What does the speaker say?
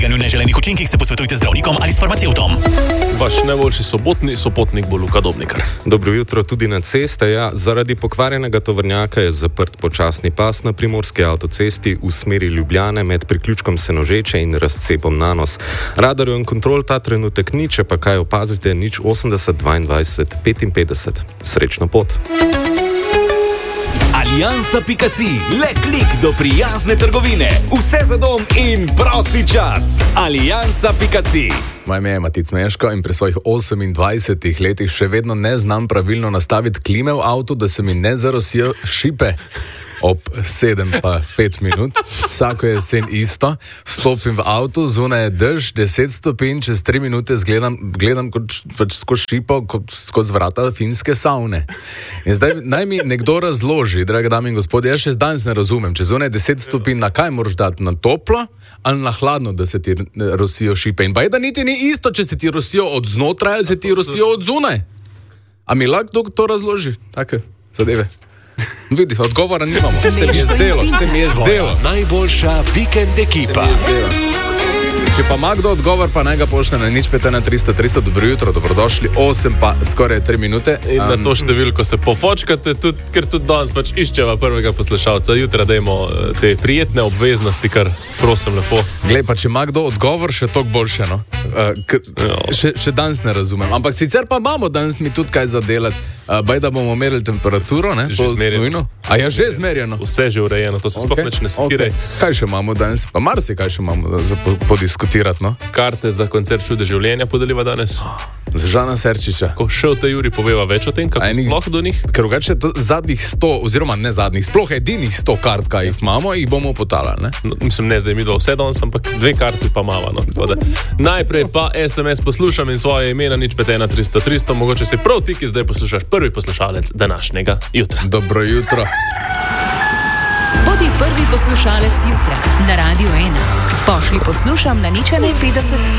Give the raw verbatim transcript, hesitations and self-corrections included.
V neželenih učinkih se posvetujte z zdravnikom ali s farmacevtom. Vaš najboljši sobotni sopotnik bo Luka Dobnikar. Dobro jutro tudi na ceste. Ja, zaradi pokvarjenega tovornjaka je zaprt počasni pas na primorski avtocesti v smeri Ljubljane med priključkom Senožeče in razcepom Nanos. Radarjev in kontrol ta trenutek ni, če pa kaj opazite, nič osemdeset dvaindvajset petinpetdeset. Srečno pot. Aliansa pika si, le klik do prijazne trgovine. Vse za dom in prosti čas. Aliansa pika si. Moje ime je Matic Meško in pri svojih osemindvajsetih letih še vedno ne znam pravilno nastaviti klime v avtu, da se mi ne zarosijo šipe. Ob sedem pa pet minut, vsako jesen isto, vstopim v avto, zunaj je dež, deset stopinj, čez tri minute zgledam, gledam kot, pač skozi šipo, kot skozi vrata finske savne. In zdaj naj mi nekdo razloži, drage dame in gospodje, jaz še danes ne razumem, če zunaj je deset stopinj, na kaj moraš dati, na toplo ali na hladno, da se ti rosijo šipe. In pa je, da niti ni isto, če se ti rosijo od znotraj ali se ti rosijo od zunaj. A mi lahko to razloži? Take zadeve. Vidi, odgovora nimamo. Se mi je zdelo, se mi je zdelo. Najboljša vikend ekipa. Če pa ima kdo odgovor, pa naj ga pošle na nič pet ena tristo tristo. Dobro jutro, dobrodošli. osem pa skoraj tri minute. In na to številko se pofočkate, tudi, ker tudi danes pač iščeva prvega poslušalca. Jutra dajmo te prijetne obveznosti, kar prosim lepo. Glej, pa če ima kdo odgovor, še toliko boljše, no? Uh, k, še, še danes ne razumem. Ampak sicer pa imamo danes mi tudi kaj zadelati. Uh, baj, da bomo merili temperaturo, ne? Že zmerjeno. A ja, že zmerjeno. Vse že urejeno, to se okay. Sploh več ne skiraj. Okay. Kaj še imamo danes? Pa marsi kaj še imamo za podiskutirati, no? Karte za koncert Čude življenja podeliva danes. Za Žana Serčiča. Ko še v tej Juri poveva več o tem, kako Ajni, sploh do njih? Ker drugače zadnjih sto, oziroma ne zadnjih, sploh edinih sto kart, kaj jih imamo, jih bomo potalali, ne? No, mislim, ne zdaj mi dva vse danes, ampak dve karti pa mava, no. Najprej pa es em es poslušam in svoje ime na nič pet ena tristo tristo. Mogoče si prav ti, ki zdaj poslušaš prvi poslušalec današnjega jutra. Dobro jutro. Bodi prvi poslušalec jutra na Radio ena. Pošli poslušam na nič ena petdeset